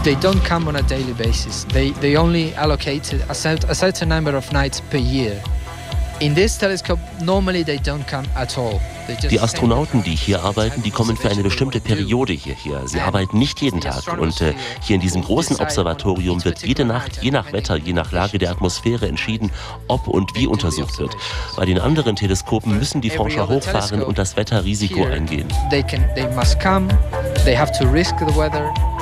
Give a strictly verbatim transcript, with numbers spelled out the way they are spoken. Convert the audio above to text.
they don't come on a daily basis. They, they only allocate a, cert, a certain number of nights per year. In this telescope, normally they don't come at all. Die Astronauten, die hier arbeiten, die kommen für eine bestimmte Periode hierher. Sie arbeiten nicht jeden Tag. Und äh, hier in diesem großen Observatorium wird jede Nacht, je nach Wetter, je nach Lage der Atmosphäre entschieden, ob und wie untersucht wird. Bei den anderen Teleskopen müssen die Forscher hochfahren und das Wetterrisiko eingehen. They can, they must come, they have to risk the weather.